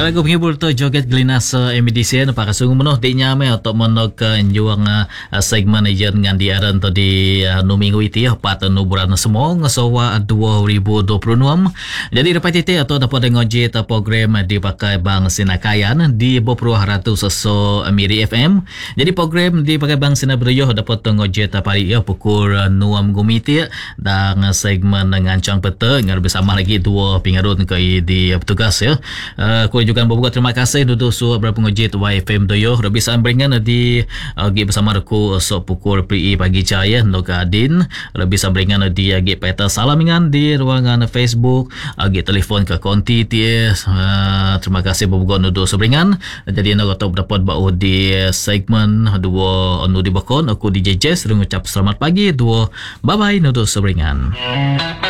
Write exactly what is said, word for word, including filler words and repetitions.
Lagu penghibur tu joget Glinas uh, M D C para sungguh menuh di nyame untuk menok uh, juang uh, segmen ijen dengan diaran tu di uh, nu minggu itu ya pat nu bulan semong sowa dua ribu dua puluh enam. Jadi dapat itu atau dapat ngoje ta program dipakai Bang Sinakayan di Bopro ratus so Miri F M. Jadi program dipakai Bang Sinabriyo dapat ngoje ta pari ya pukul nuam gumiti dan segmen ngancang peta ngar bersama lagi dua pingarut ke di petugas ya. Uh, aku juga membuka terima kasih duduk su berapa ngejit Y F M doyo lebih sambringan di agi bersama aku so pukul P I pagi cahaya untuk Adin lebih sambringan di agi peta salamingan di ruangan Facebook agi telefon ke konti tie uh, terima kasih membuka duduk sambringan jadi nak tahu dapat bau di segmen dua anu di bakon aku di J J sering ucap selamat pagi dua bye bye duduk sambringan.